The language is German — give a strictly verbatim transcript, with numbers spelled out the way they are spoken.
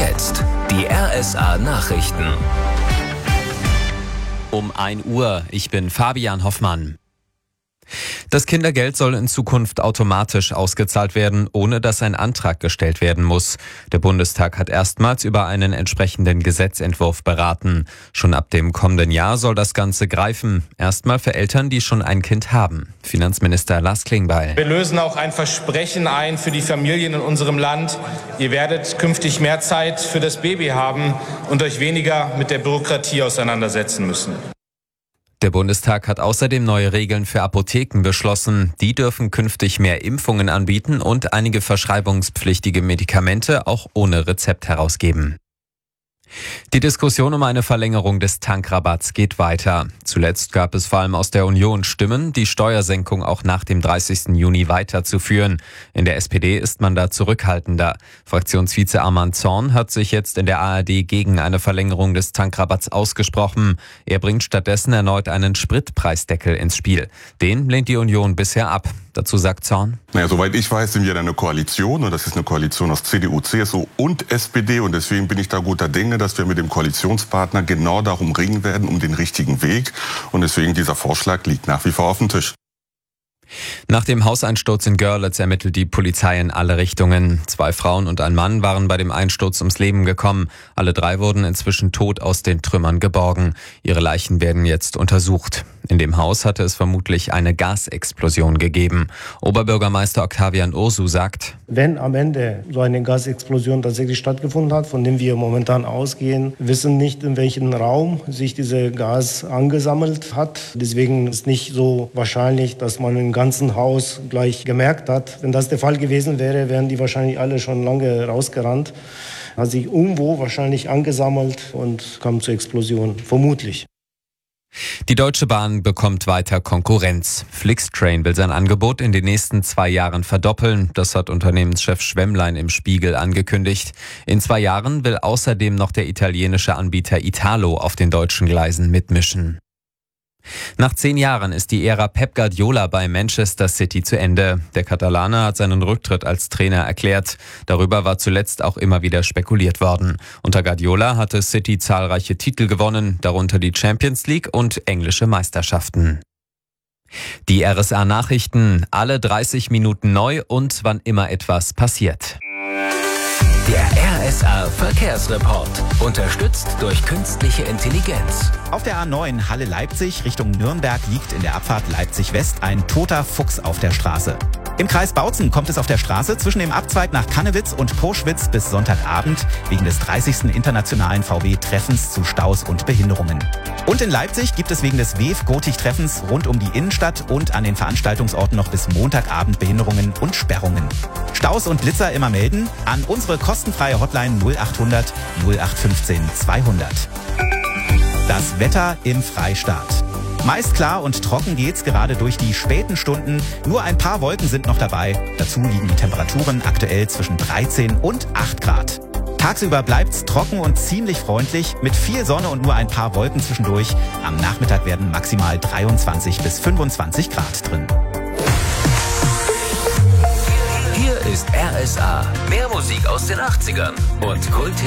jetzt die R S A-Nachrichten. Um ein Uhr, ich bin Fabian Hoffmann. Das Kindergeld soll in Zukunft automatisch ausgezahlt werden, ohne dass ein Antrag gestellt werden muss. Der Bundestag hat erstmals über einen entsprechenden Gesetzentwurf beraten. Schon ab dem kommenden Jahr soll das Ganze greifen. Erstmal für Eltern, die schon ein Kind haben. Finanzminister Lars Klingbeil. Wir lösen auch ein Versprechen ein für die Familien in unserem Land. Ihr werdet künftig mehr Zeit für das Baby haben und euch weniger mit der Bürokratie auseinandersetzen müssen. Der Bundestag hat außerdem neue Regeln für Apotheken beschlossen. Die dürfen künftig mehr Impfungen anbieten und einige verschreibungspflichtige Medikamente auch ohne Rezept herausgeben. Die Diskussion um eine Verlängerung des Tankrabatts geht weiter. Zuletzt gab es vor allem aus der Union Stimmen, die Steuersenkung auch nach dem dreißigsten Juni weiterzuführen. In der S P D ist man da zurückhaltender. Fraktionsvize Arman Zorn hat sich jetzt in der A R D gegen eine Verlängerung des Tankrabatts ausgesprochen. Er bringt stattdessen erneut einen Spritpreisdeckel ins Spiel. Den lehnt die Union bisher ab. Dazu sagt Zorn: Naja, soweit ich weiß, sind wir da eine Koalition und das ist eine Koalition aus C D U, C S U und S P D und deswegen bin ich da guter Dinge, dass wir mit dem Koalitionspartner genau darum ringen werden, um den richtigen Weg und deswegen dieser Vorschlag liegt nach wie vor auf dem Tisch. Nach dem Hauseinsturz in Görlitz ermittelt die Polizei in alle Richtungen. Zwei Frauen und ein Mann waren bei dem Einsturz ums Leben gekommen. Alle drei wurden inzwischen tot aus den Trümmern geborgen. Ihre Leichen werden jetzt untersucht. In dem Haus hatte es vermutlich eine Gasexplosion gegeben. Oberbürgermeister Octavian Ursu sagt: Wenn am Ende so eine Gasexplosion tatsächlich stattgefunden hat, von dem wir momentan ausgehen, wissen nicht, in welchem Raum sich diese Gas angesammelt hat. Deswegen ist nicht so wahrscheinlich, dass man im ganzen Haus gleich gemerkt hat. Wenn das der Fall gewesen wäre, wären die wahrscheinlich alle schon lange rausgerannt. Hat sich irgendwo wahrscheinlich angesammelt und kam zur Explosion, vermutlich. Die Deutsche Bahn bekommt weiter Konkurrenz. Flixtrain will sein Angebot in den nächsten zwei Jahren verdoppeln. Das hat Unternehmenschef Schwemmlein im Spiegel angekündigt. In zwei Jahren will außerdem noch der italienische Anbieter Italo auf den deutschen Gleisen mitmischen. Nach zehn Jahren ist die Ära Pep Guardiola bei Manchester City zu Ende. Der Katalaner hat seinen Rücktritt als Trainer erklärt. Darüber war zuletzt auch immer wieder spekuliert worden. Unter Guardiola hatte City zahlreiche Titel gewonnen, darunter die Champions League und englische Meisterschaften. Die R S A-Nachrichten, alle dreißig Minuten neu und wann immer etwas passiert. Der R S A-Verkehrsreport, unterstützt durch künstliche Intelligenz. Auf der A neun Halle-Leipzig Richtung Nürnberg liegt in der Abfahrt Leipzig-West ein toter Fuchs auf der Straße. Im Kreis Bautzen kommt es auf der Straße zwischen dem Abzweig nach Kannewitz und Poschwitz bis Sonntagabend wegen des dreißigsten internationalen V W-Treffens zu Staus und Behinderungen. Und in Leipzig gibt es wegen des W E F-Gotik-Treffens rund um die Innenstadt und an den Veranstaltungsorten noch bis Montagabend Behinderungen und Sperrungen. Staus und Blitzer immer melden an unsere kostenfreie Hotline null achthundert null acht fünfzehn zweihundert. Das Wetter im Freistaat. Meist klar und trocken geht's gerade durch die späten Stunden. Nur ein paar Wolken sind noch dabei. Dazu liegen die Temperaturen aktuell zwischen dreizehn und acht Grad. Tagsüber bleibt's trocken und ziemlich freundlich mit viel Sonne und nur ein paar Wolken zwischendurch. Am Nachmittag werden maximal dreiundzwanzig bis fünfundzwanzig Grad drin. Hier ist R S A. Mehr Musik aus den achtzigern und Kult.